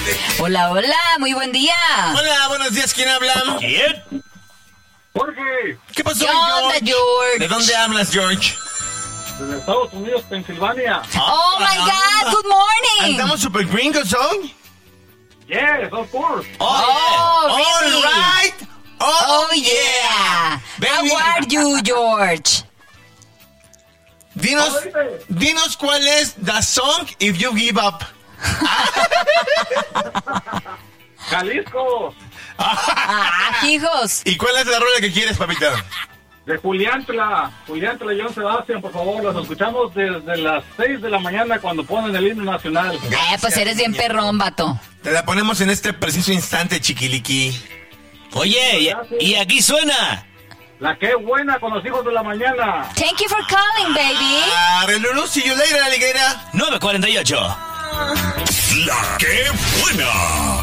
Hola, hola, muy buen día. Hola, buenos días, ¿quién habla? ¿Quién? Jorge, ¿Qué pasó, ¿Qué onda, George? ¿De dónde hablas, George? desde Estados Unidos, Pensilvania. Oh my God, good morning. ¿Andamos super gringos hoy? Yes, of course. Oh, really? All right. Oh, yeah. Baby. How are you, George? Dinos cuál es the song if you give up. Jalisco, Hijos. ¿Y cuál es la rola que quieres, papita? de Julián Tla y John Sebastián, por favor, los escuchamos desde las 6 de la mañana cuando ponen el himno nacional. Pues eres bien perrón, vato. Te la ponemos en este preciso instante, chiquiliqui. Oye, y aquí suena. La que buena con los hijos de la mañana. Thank you for calling, baby. Relulu, see you later, alligator. 9:48. La que buena.